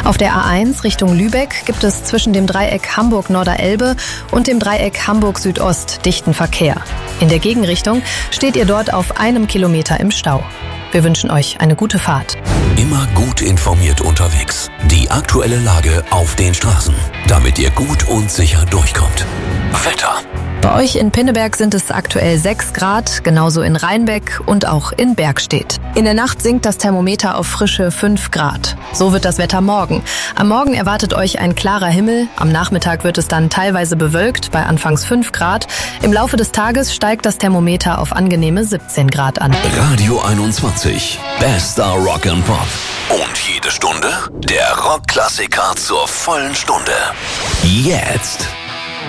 Auf der A1 Richtung Lübeck gibt es zwischen dem Dreieck Hamburg-Norderelbe und dem Dreieck Hamburg-Südost dichten Verkehr. In der Gegenrichtung steht ihr dort auf 1 Kilometer im Stau. Wir wünschen euch eine gute Fahrt. Immer gut informiert unterwegs. Die aktuelle Lage auf den Straßen, damit ihr gut und sicher durchkommt. Wetter. Bei euch in Pinneberg sind es aktuell 6 Grad, genauso in Rheinbeck und auch in Bergstedt. In der Nacht sinkt das Thermometer auf frische 5 Grad. So wird das Wetter morgen. Am Morgen erwartet euch ein klarer Himmel. Am Nachmittag wird es dann teilweise bewölkt, bei anfangs 5 Grad. Im Laufe des Tages steigt das Thermometer auf angenehme 17 Grad an. Radio 21. Bester Rock and Pop. Und jede Stunde der Rockklassiker zur vollen Stunde. Jetzt.